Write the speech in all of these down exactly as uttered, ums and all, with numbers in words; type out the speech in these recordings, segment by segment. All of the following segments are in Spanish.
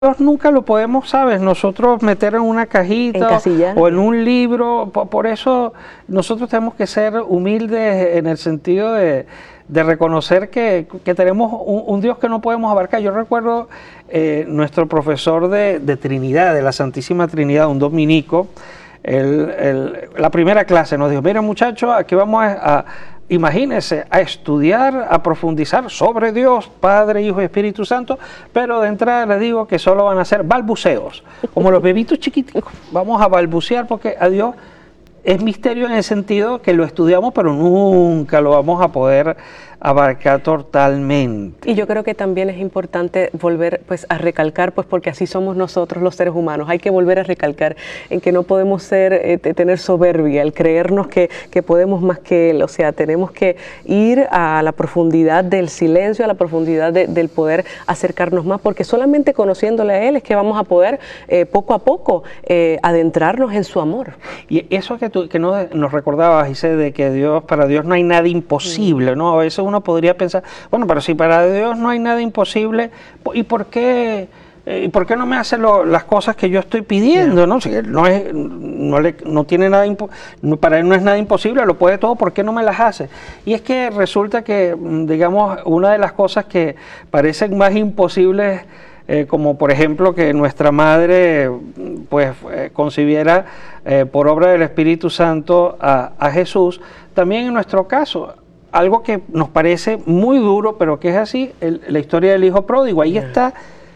Dios nunca lo podemos, ¿sabes? Nosotros meter en una cajita Encasillar. o en un libro. Por, por eso nosotros tenemos que ser humildes en el sentido de, de reconocer que, que tenemos un, un Dios que no podemos abarcar. Yo recuerdo eh, nuestro profesor de, de Trinidad, de la Santísima Trinidad, un dominico, el, el, la primera clase nos dijo: miren muchachos, aquí vamos a... a imagínense, a estudiar, a profundizar sobre Dios, Padre, Hijo y Espíritu Santo, pero de entrada les digo que solo van a ser balbuceos, como los bebitos chiquiticos. Vamos a balbucear porque a Dios es misterio en el sentido que lo estudiamos, pero nunca lo vamos a poder abarcar totalmente. Y yo creo que también es importante volver pues a recalcar, pues porque así somos nosotros los seres humanos, hay que volver a recalcar en que no podemos ser, eh, tener soberbia, el creernos que, que podemos más que Él, o sea, tenemos que ir a la profundidad del silencio, a la profundidad de, del poder acercarnos más, porque solamente conociéndole a Él es que vamos a poder eh, poco a poco eh, adentrarnos en su amor. Y eso que, tú, que no, nos recordabas, Giselle, de que Dios, para Dios no hay nada imposible, ¿no? A veces uno podría pensar, bueno, pero si para Dios no hay nada imposible, ¿y por qué, eh, ¿por qué no me hace lo, las cosas que yo estoy pidiendo? ¿No? Si él no, es, no, le, no tiene nada, impo, no, para Él no es nada imposible, lo puede todo, ¿por qué no me las hace? Y es que resulta que, digamos, una de las cosas que parecen más imposibles, Eh, como por ejemplo que nuestra madre pues eh, concibiera eh, por obra del Espíritu Santo a, a Jesús, también en nuestro caso, algo que nos parece muy duro, pero que es así, el, la historia del hijo pródigo. Ahí está,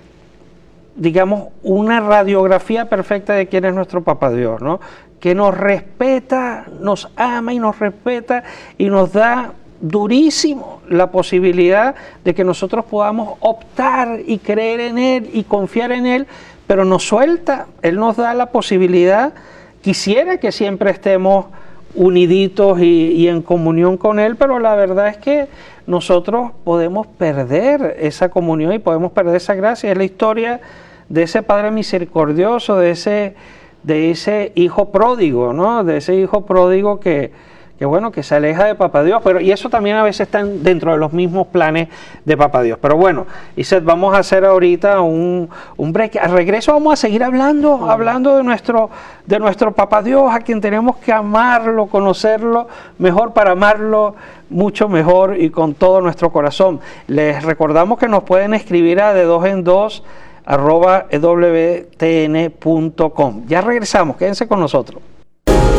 digamos, una radiografía perfecta de quién es nuestro Papá Dios, ¿no? Que nos respeta, nos ama y nos respeta y nos da durísimo la posibilidad de que nosotros podamos optar y creer en Él y confiar en Él, pero nos suelta, Él nos da la posibilidad. Quisiera que siempre estemos uniditos y, y en comunión con Él, pero la verdad es que nosotros podemos perder esa comunión y podemos perder esa gracia. Es la historia de ese Padre misericordioso, de ese, de ese hijo pródigo, ¿no? De ese hijo pródigo que que bueno, que se aleja de Papá Dios, pero y eso también a veces está dentro de los mismos planes de Papá Dios. Pero bueno, Issette, vamos a hacer ahorita un, un break. Al regreso vamos a seguir hablando, uh-huh. hablando de nuestro, de nuestro Papá Dios, a quien tenemos que amarlo, conocerlo mejor para amarlo mucho mejor y con todo nuestro corazón. Les recordamos que nos pueden escribir a de dos en dos arroba e w t n punto com. Ya regresamos, quédense con nosotros.